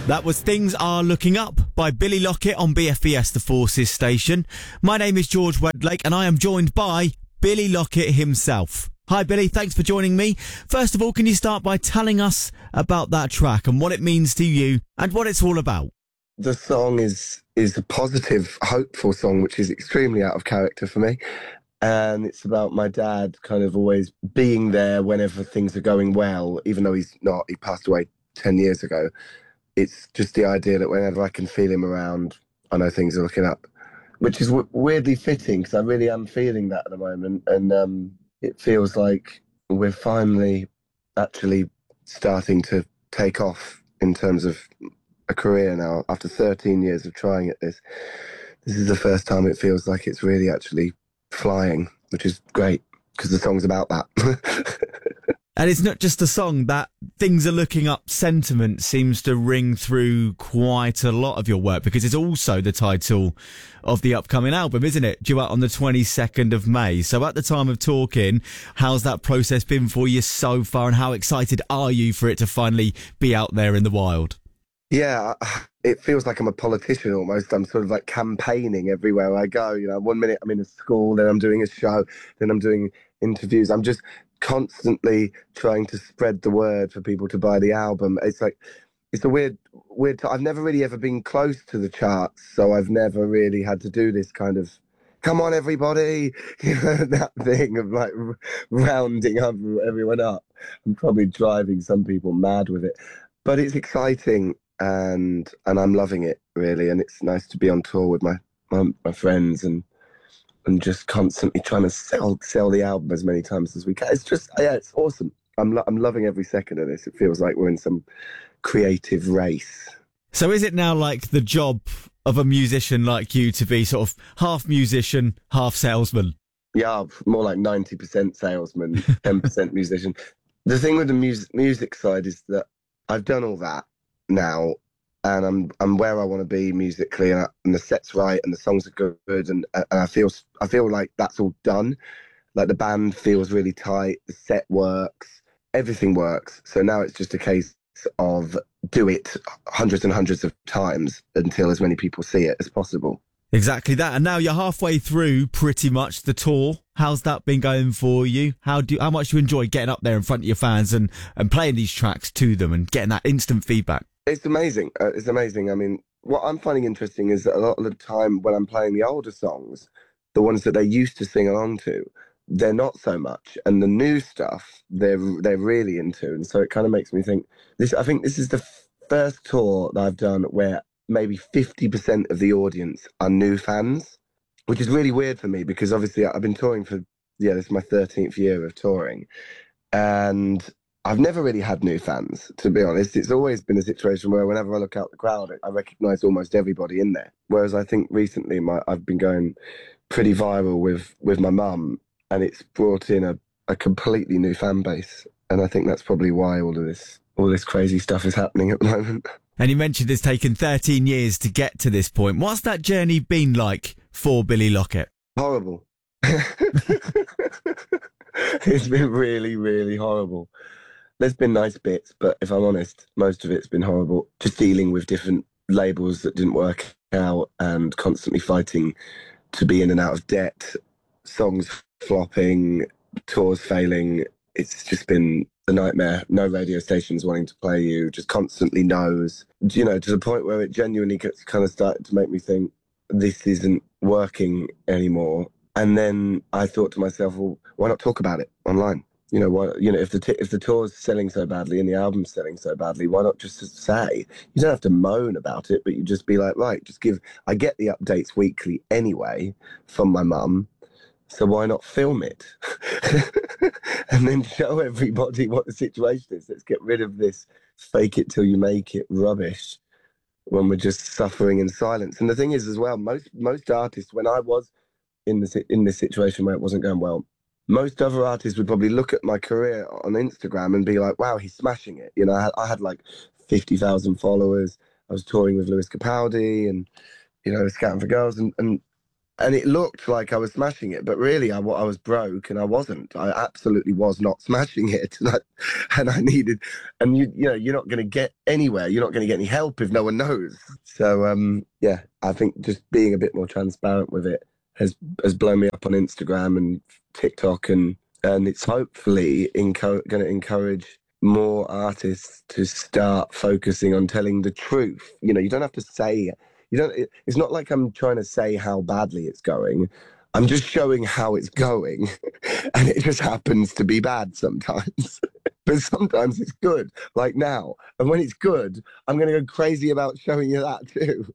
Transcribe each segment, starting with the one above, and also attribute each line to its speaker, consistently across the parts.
Speaker 1: That was Things Are Looking Up by Billy Lockett on BFBS, the Forces station. My name is George Wedlake and I am joined by Billy Lockett himself. Hi Billy, thanks for joining me. First of all, can you start by telling us about that track and what it means to you and what it's all about?
Speaker 2: The song is a positive, hopeful song, which is extremely out of character for me. And it's about my dad kind of always being there whenever things are going well, even though he's not. He passed away 10 years ago. It's just the idea that whenever I can feel him around, I know things are looking up, which is weirdly fitting because I really am feeling that at the moment. And it feels like we're finally actually starting to take off in terms of a career now. After 13 years of trying at this is the first time it feels like it's really actually flying, which is great because the song's about that.
Speaker 1: And it's not just a song, that things are looking up sentiment seems to ring through quite a lot of your work because it's also the title of the upcoming album, isn't it? Due out on the 22nd of May. So at the time of talking, how's that process been for you so far and how excited are you for it to finally be out there in the wild?
Speaker 2: Yeah, it feels like I'm a politician almost. I'm sort of like campaigning everywhere I go. You know, one minute I'm in a school, then I'm doing a show, then I'm doing interviews. I'm just constantly trying to spread the word for people to buy the album. It's like, it's a weird I've never really ever been close to the charts, so I've never really had to do this kind of, come on everybody, you know, that thing of like rounding everyone up. I'm probably driving some people mad with it, but it's exciting and I'm loving it really, and it's nice to be on tour with my friends and just constantly trying to sell the album as many times as we can. It's just, yeah, it's awesome. I'm loving every second of this. It feels like we're in some creative race.
Speaker 1: So is it now like the job of a musician like you to be sort of half musician, half salesman?
Speaker 2: Yeah, more like 90% salesman, 10% musician. The thing with the music side is that I've done all that now, and I'm where I want to be musically, and the set's right, and the songs are good, and I feel like that's all done. Like the band feels really tight, the set works, everything works. So now it's just a case of do it hundreds and hundreds of times until as many people see it as possible.
Speaker 1: Exactly that. And now you're halfway through pretty much the tour. How's that been going for you? How much do you enjoy getting up there in front of your fans and playing these tracks to them and getting that instant feedback?
Speaker 2: It's amazing. It's amazing. I mean, what I'm finding interesting is that a lot of the time when I'm playing the older songs, the ones that they used to sing along to, they're not so much. And the new stuff, they're really into. And so it kind of makes me think, I think this is the first tour that I've done where maybe 50% of the audience are new fans, which is really weird for me because obviously I've been touring for, this is my 13th year of touring. And I've never really had new fans, to be honest. It's always been a situation where whenever I look out the crowd, I recognise almost everybody in there. Whereas I think recently I've been going pretty viral with my mum, and it's brought in a completely new fan base. And I think that's probably why all this crazy stuff is happening at the moment.
Speaker 1: And you mentioned it's taken 13 years to get to this point. What's that journey been like for Billy Lockett?
Speaker 2: Horrible. It's been really, really horrible. There's been nice bits, but if I'm honest, most of it's been horrible. Just dealing with different labels that didn't work out and constantly fighting to be in and out of debt, songs flopping, tours failing. It's just been a nightmare. No radio stations wanting to play you, just constantly no's. You know, to the point where it genuinely kind of started to make me think this isn't working anymore. And then I thought to myself, well, why not talk about it online? You know, if the tour's selling so badly and the album's selling so badly, why not just say? You don't have to moan about it, but you just be like, right, I get the updates weekly anyway from my mum, so why not film it? And then show everybody what the situation is. Let's get rid of this fake it till you make it rubbish when we're just suffering in silence. And the thing is as well, most artists, when I was in this situation where it wasn't going well, most other artists would probably look at my career on Instagram and be like, wow, he's smashing it. You know, I had like 50,000 followers. I was touring with Lewis Capaldi and, you know, Scouting for Girls. And And it looked like I was smashing it, but really I was broke and I wasn't. I absolutely was not smashing it. And I needed, and you know, you're not going to get anywhere. You're not going to get any help if no one knows. So, yeah, I think just being a bit more transparent with it has blown me up on Instagram and TikTok, and it's hopefully going to encourage more artists to start focusing on telling the truth. You know, you don't have to say, it's not like I'm trying to say how badly it's going. I'm just showing how it's going. And it just happens to be bad sometimes. But sometimes it's good, like now. And when it's good, I'm going to go crazy about showing you that too.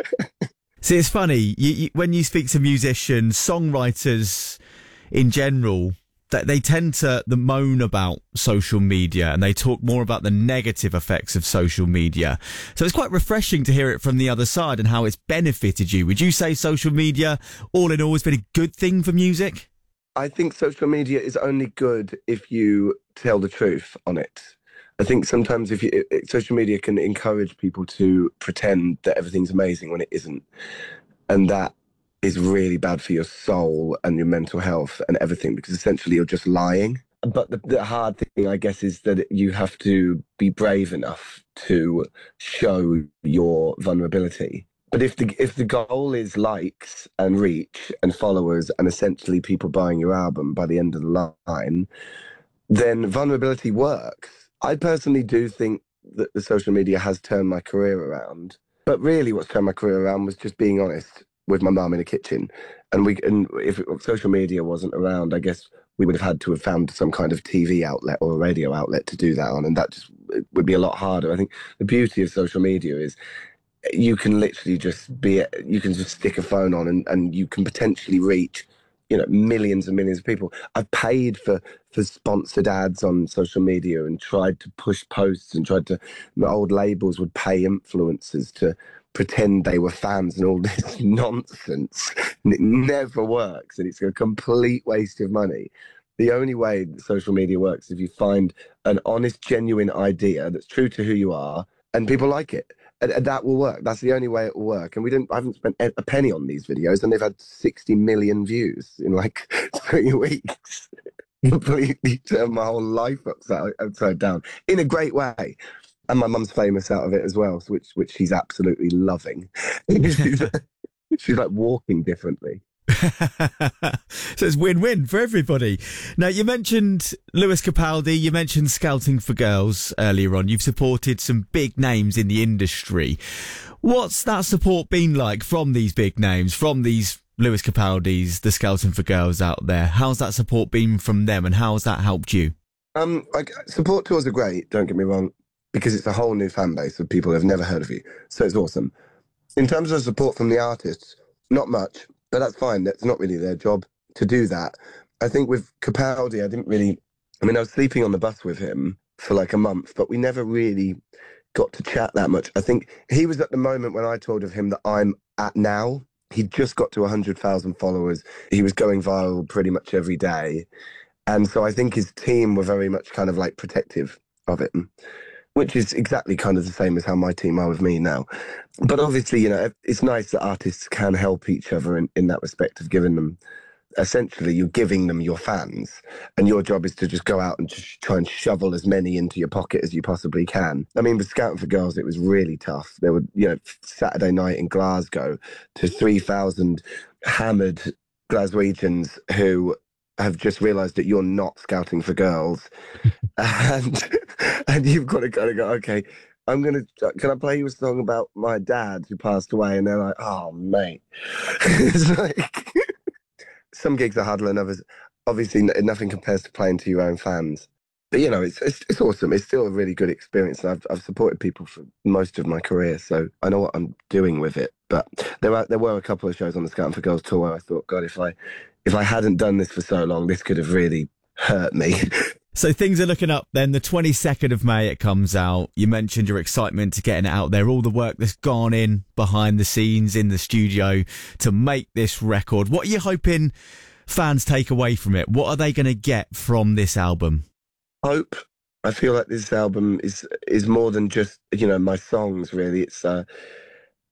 Speaker 1: See, it's funny, when you speak to musicians, songwriters in general, that they tend to moan about social media and they talk more about the negative effects of social media. So it's quite refreshing to hear it from the other side and how it's benefited you. Would you say social media, all in all, has been a good thing for music?
Speaker 2: I think social media is only good if you tell the truth on it. I think sometimes social media can encourage people to pretend that everything's amazing when it isn't. And that is really bad for your soul and your mental health and everything, because essentially you're just lying. But the hard thing, I guess, is that you have to be brave enough to show your vulnerability. But if the goal is likes and reach and followers and essentially people buying your album by the end of the line, then vulnerability works. I personally do think that the social media has turned my career around. But really what's turned my career around was just being honest with my mum in the kitchen. And if social media wasn't around, I guess we would have had to have found some kind of TV outlet or a radio outlet to do that on. And that just would be a lot harder. I think the beauty of social media is you can literally you can just stick a phone on and you can potentially reach, you know, millions and millions of people. I've paid for sponsored ads on social media and tried to push posts and my old labels would pay influencers to pretend they were fans and all this nonsense. And it never works and it's a complete waste of money. The only way social media works is if you find an honest, genuine idea that's true to who you are and people like it. And that will work. That's the only way it will work. And I haven't spent a penny on these videos and they've had 60 million views in like 3 weeks. Completely turned my whole life upside down in a great way. And my mum's famous out of it as well, which she's absolutely loving. She's like walking differently.
Speaker 1: So it's win-win for everybody. Now, you mentioned Lewis Capaldi, you mentioned Scouting for Girls earlier on. You've supported some big names in the industry. What's that support been like from these big names, from these Lewis Capaldis, the Scouting for Girls out there? How's that support been from them and how has that helped you?
Speaker 2: Support tours are great, don't get me wrong, because it's a whole new fan base of people who have never heard of you. So it's awesome. In terms of support from the artists, not much. But that's fine. That's not really their job to do that. I think with Capaldi, I was sleeping on the bus with him for like a month, but we never really got to chat that much. I think he was at the moment when I told of him that I'm at now. He'd just got to 100,000 followers. He was going viral pretty much every day. And so I think his team were very much kind of like protective of it, which is exactly kind of the same as how my team are with me now. But obviously, you know, it's nice that artists can help each other in that respect of giving them, essentially, you're giving them your fans. And your job is to just go out and just try and shovel as many into your pocket as you possibly can. I mean, with Scouting for Girls, it was really tough. There were, you know, Saturday night in Glasgow to 3,000 hammered Glaswegians who have just realised that you're not Scouting for Girls. And you've got to kind of go, okay, can I play you a song about my dad who passed away? And they're like, oh, mate. It's like, some gigs are harder than others. Obviously, nothing compares to playing to your own fans. But, you know, it's awesome. It's still a really good experience. I've supported people for most of my career, so I know what I'm doing with it. But there were a couple of shows on the Scouting for Girls tour where I thought, God, if I hadn't done this for so long, this could have really hurt me.
Speaker 1: So things are looking up then. The 22nd of May it comes out. You mentioned your excitement to getting it out there, all the work that's gone in behind the scenes in the studio to make this record. What are you hoping fans take away from it? What are they going to get from this album?
Speaker 2: Hope. I feel like this album is more than just, you know, my songs, really.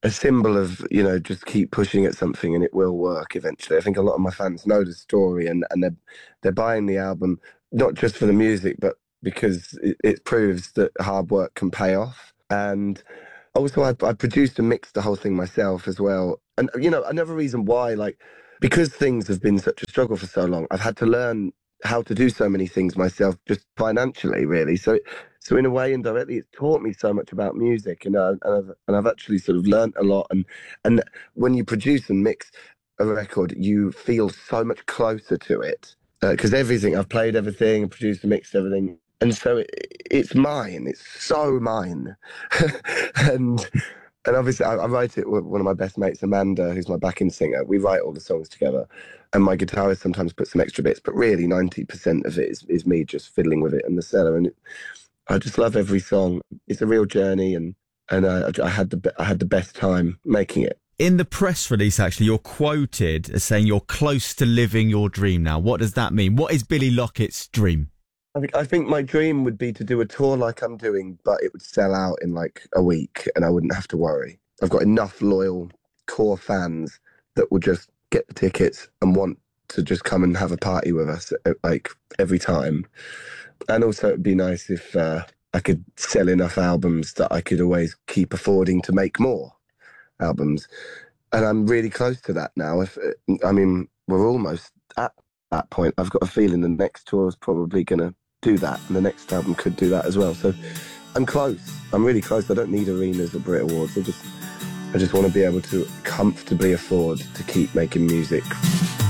Speaker 2: a symbol of, just keep pushing at something and it will work eventually. I think a lot of my fans know the story, and they're buying the album not just for the music, but because it proves that hard work can pay off. And also, I produced and mixed the whole thing myself as well. And, another reason why, like, because things have been such a struggle for so long, I've had to learn how to do so many things myself, just financially, really. So in a way, indirectly, it's taught me so much about music, and I've actually sort of learned a lot. And when you produce and mix a record, you feel so much closer to it, because everything I've played, everything, produced and mixed everything. And so it's mine. It's so mine. and obviously I write it with one of my best mates, Amanda, who's my backing singer. We write all the songs together. And my guitarist sometimes puts some extra bits, but really 90% of it is me just fiddling with it in the cellar. And I just love every song. It's a real journey, and I had the best time making it.
Speaker 1: In the press release, actually, you're quoted as saying you're close to living your dream now. What does that mean? What is Billy Lockett's dream?
Speaker 2: I think my dream would be to do a tour like I'm doing, but it would sell out in like a week and I wouldn't have to worry. I've got enough loyal core fans that will just get the tickets and want to just come and have a party with us like every time. And also it'd be nice if I could sell enough albums that I could always keep affording to make more albums. And I'm really close to that now. We're almost at that point. I've got a feeling the next tour is probably going to do that, and the next album could do that as well. So I'm close. I'm really close. I don't need arenas or Brit Awards. I just want to be able to comfortably afford to keep making music.